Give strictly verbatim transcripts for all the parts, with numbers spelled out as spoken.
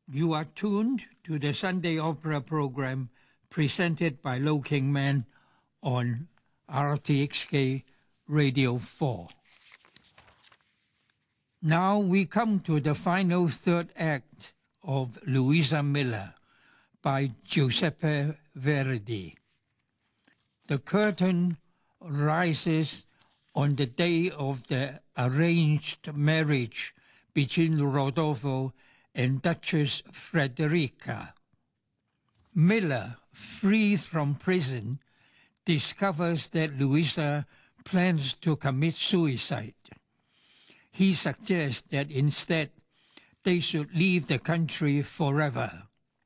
You are tuned to the Sunday Opera program presented by Low King Man on R T X K Radio four. Now we come to the final third act of Luisa Miller by Giuseppe Verdi. The curtain rises on the day of the arranged marriage between Rodolfo and Duchess Frederica. Miller, freed from prison, discovers that Luisa plans to commit suicide. He suggests that instead they should leave the country forever.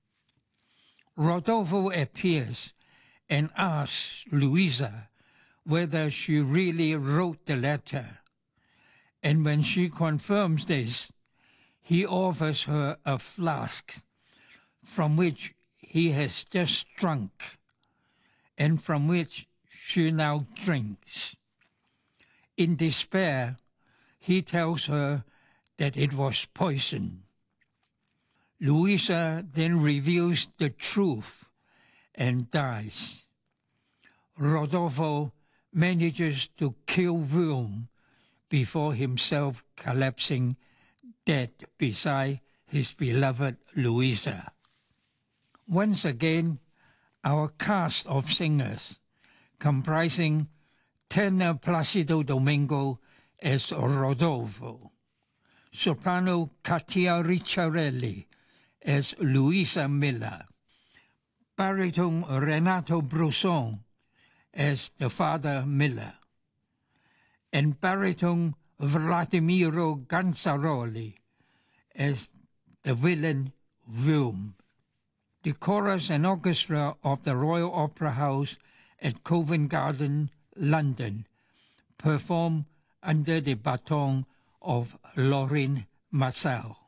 Rodolfo appears and asks Luisa whether she really wrote the letter, and when she confirms this, he offers her a flask from which he has just drunk and from which she now drinks. In despair, he tells her that it was poison. Luisa then reveals the truth and dies. Rodolfo manages to kill Wilm before himself collapsing dead beside his beloved Luisa. Once again, our cast of singers, comprising tenor Placido Domingo as Rodolfo, soprano Katia Ricciarelli as Luisa Miller, baritone Renato Brusson as the father Miller, and baritone Vladimiro Ganzaroli as the villain Wilm. The chorus and orchestra of the Royal Opera House at Covent Garden, London, perform under the baton of Lorin Maazel.